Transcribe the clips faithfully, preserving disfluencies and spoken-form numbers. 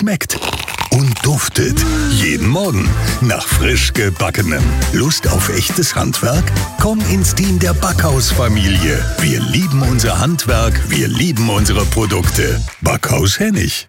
schmeckt und duftet. Jeden Morgen nach frisch gebackenem. Lust auf echtes Handwerk? Komm ins Team der Backhaus-Familie. Wir lieben unser Handwerk, wir lieben unsere Produkte. Backhaus Hennig.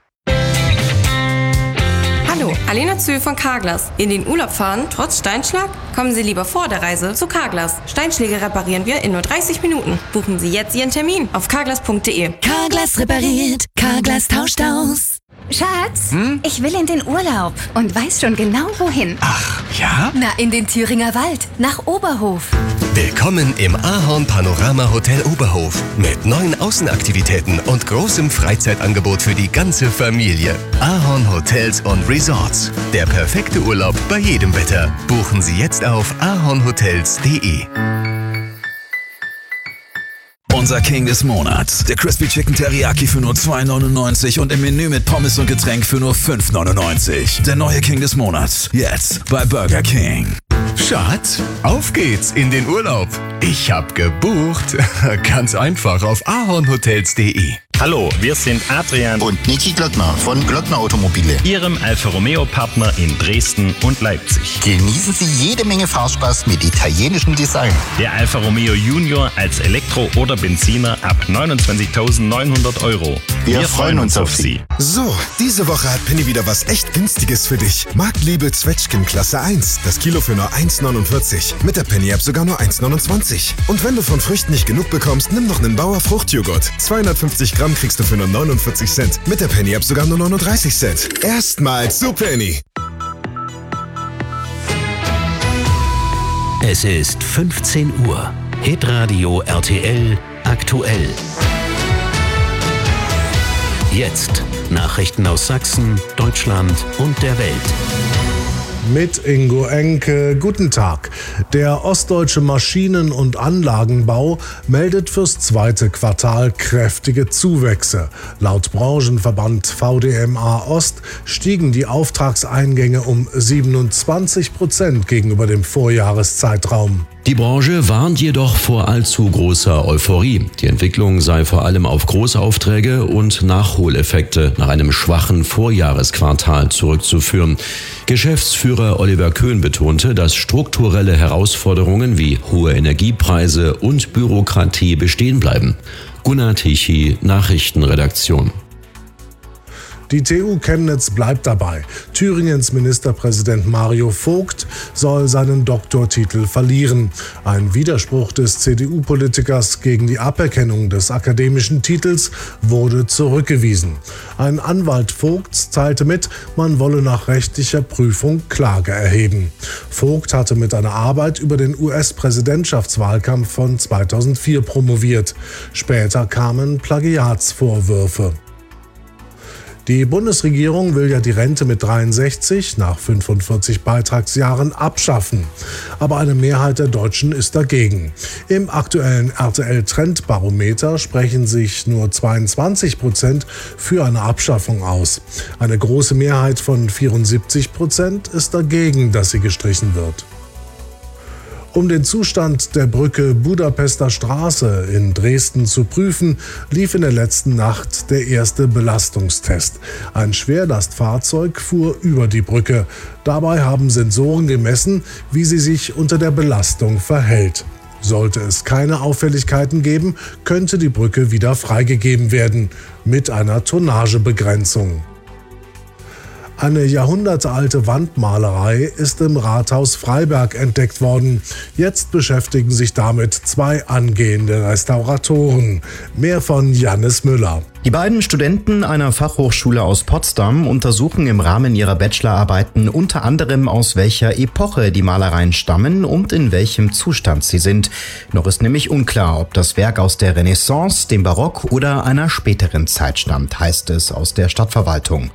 Hallo, Alena Zühl von Carglass. In den Urlaub fahren, trotz Steinschlag? Kommen Sie lieber vor der Reise zu Carglass. Steinschläge reparieren wir in nur dreißig Minuten. Buchen Sie jetzt Ihren Termin auf carglass punkt de. Carglass repariert, Carglass tauscht aus. Schatz, hm? ich will in den Urlaub und weiß schon genau wohin. Ach, ja? Na, in den Thüringer Wald, nach Oberhof. Willkommen im Ahorn Panorama Hotel Oberhof mit neuen Außenaktivitäten und großem Freizeitangebot für die ganze Familie. Ahorn Hotels und Resorts. Der perfekte Urlaub bei jedem Wetter. Buchen Sie jetzt auf ahornhotels punkt de. Unser King des Monats. Der Crispy Chicken Teriyaki für nur zwei neunundneunzig und im Menü mit Pommes und Getränk für nur fünf neunundneunzig. Der neue King des Monats. Jetzt bei Burger King. Schatz, auf geht's in den Urlaub. Ich hab gebucht. Ganz einfach auf ahornhotels punkt de. Hallo, wir sind Adrian und Niki Glöckner von Glöckner Automobile, Ihrem Alfa Romeo Partner in Dresden und Leipzig. Genießen Sie jede Menge Fahrspaß mit italienischem Design. Der Alfa Romeo Junior als Elektro- oder Benziner ab neunundzwanzigtausendneunhundert Euro. Wir, wir freuen uns auf Sie. So, diese Woche hat Penny wieder was echt Günstiges für dich. Marktliebe Zwetschgen Klasse eins. Das Kilo für nur eins neunundvierzig. Mit der Penny-App sogar nur eins neunundzwanzig. Und wenn du von Früchten nicht genug bekommst, nimm noch einen Bauer Fruchtjoghurt. zweihundertfünfzig Gramm kriegst du für nur neunundvierzig Cent. Mit der Penny-App sogar nur neununddreißig Cent. Erstmals zu Penny. Es ist fünfzehn Uhr. Hitradio R T L aktuell. Jetzt Nachrichten aus Sachsen, Deutschland und der Welt. Mit Ingo Enke, guten Tag. Der ostdeutsche Maschinen- und Anlagenbau meldet fürs zweite Quartal kräftige Zuwächse. Laut Branchenverband V D M A Ost stiegen die Auftragseingänge um siebenundzwanzig Prozent gegenüber dem Vorjahreszeitraum. Die Branche warnt jedoch vor allzu großer Euphorie. Die Entwicklung sei vor allem auf Großaufträge und Nachholeffekte nach einem schwachen Vorjahresquartal zurückzuführen. Geschäftsführer Oliver Köhn betonte, dass strukturelle Herausforderungen wie hohe Energiepreise und Bürokratie bestehen bleiben. Gunnar Tichy, Nachrichtenredaktion. Die T U Chemnitz bleibt dabei. Thüringens Ministerpräsident Mario Vogt soll seinen Doktortitel verlieren. Ein Widerspruch des C D U-Politikers gegen die Aberkennung des akademischen Titels wurde zurückgewiesen. Ein Anwalt Vogts teilte mit, man wolle nach rechtlicher Prüfung Klage erheben. Vogt hatte mit einer Arbeit über den U S-Präsidentschaftswahlkampf von zweitausendvier promoviert. Später kamen Plagiatsvorwürfe. Die Bundesregierung will ja die Rente mit dreiundsechzig nach fünfundvierzig Beitragsjahren abschaffen. Aber eine Mehrheit der Deutschen ist dagegen. Im aktuellen R T L-Trendbarometer sprechen sich nur zweiundzwanzig Prozent für eine Abschaffung aus. Eine große Mehrheit von vierundsiebzig Prozent ist dagegen, dass sie gestrichen wird. Um den Zustand der Brücke Budapester Straße in Dresden zu prüfen, lief in der letzten Nacht der erste Belastungstest. Ein Schwerlastfahrzeug fuhr über die Brücke. Dabei haben Sensoren gemessen, wie sie sich unter der Belastung verhält. Sollte es keine Auffälligkeiten geben, könnte die Brücke wieder freigegeben werden, mit einer Tonnagebegrenzung. Eine jahrhundertealte Wandmalerei ist im Rathaus Freiberg entdeckt worden. Jetzt beschäftigen sich damit zwei angehende Restauratoren. Mehr von Jannis Müller. Die beiden Studenten einer Fachhochschule aus Potsdam untersuchen im Rahmen ihrer Bachelorarbeiten unter anderem, aus welcher Epoche die Malereien stammen und in welchem Zustand sie sind. Noch ist nämlich unklar, ob das Werk aus der Renaissance, dem Barock oder einer späteren Zeit stammt, heißt es aus der Stadtverwaltung.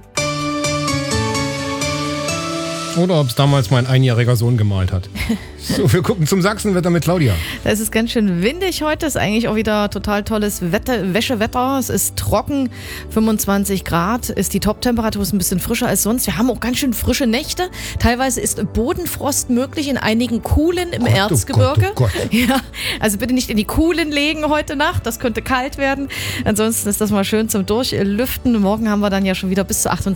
Oder ob es damals mein einjähriger Sohn gemalt hat. So, wir gucken zum Sachsenwetter mit Claudia. Es ist ganz schön windig heute, ist eigentlich auch wieder total tolles Wetter, Wäschewetter. Es ist trocken, fünfundzwanzig Grad ist die Top-Temperatur, ist ein bisschen frischer als sonst. Wir haben auch ganz schön frische Nächte. Teilweise ist Bodenfrost möglich in einigen Kuhlen im Gott, Erzgebirge. Oh Gott, oh Gott. Ja, also bitte nicht in die Kuhlen legen heute Nacht, das könnte kalt werden. Ansonsten ist das mal schön zum Durchlüften. Morgen haben wir dann ja schon wieder bis zu achtundzwanzig